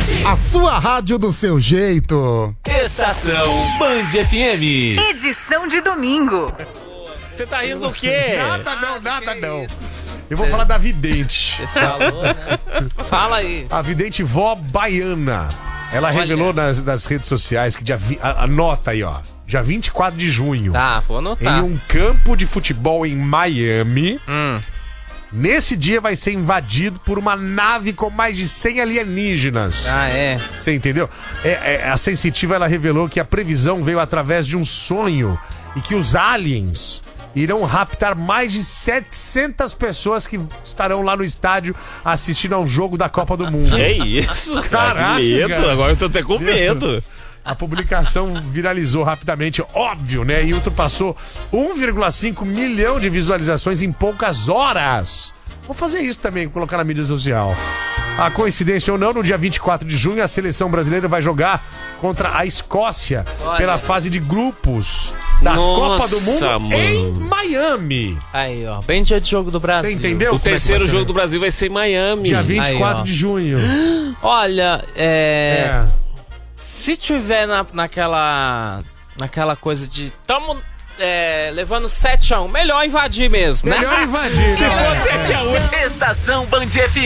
A sua rádio do seu jeito. Estação Band FM. Edição de domingo. Você tá rindo do quê? Nada não. Eu vou falar da vidente. Você falou, né? Fala aí. A vidente vó baiana. Ela revelou nas redes sociais que anota aí, ó. Dia 24 de junho. Tá, vou anotar. Em um campo de futebol em Miami. Nesse dia vai ser invadido por uma nave com mais de 100 alienígenas. Ah, é? Você entendeu? A Sensitiva, ela revelou que a previsão veio através de um sonho e que os aliens irão raptar mais de 700 pessoas que estarão lá no estádio assistindo ao jogo da Copa do Mundo. Que isso? Caraca, que medo, cara. agora eu tô até com medo. A publicação viralizou rapidamente, óbvio, né? E ultrapassou 1,5 milhão de visualizações em poucas horas. Vou fazer isso também, colocar na mídia social. A coincidência ou não, no dia 24 de junho, a seleção brasileira vai jogar contra a Escócia pela fase de grupos da Copa do Mundo em Miami. Aí, ó, bem dia de jogo do Brasil. Você entendeu? O terceiro jogo do Brasil vai ser em Miami. Dia 24 Aí, de junho. Olha, se tiver naquela coisa de tamo levando 7-1, melhor invadir mesmo, né? Melhor invadir. Se né? for 7-1. Estação Band FM.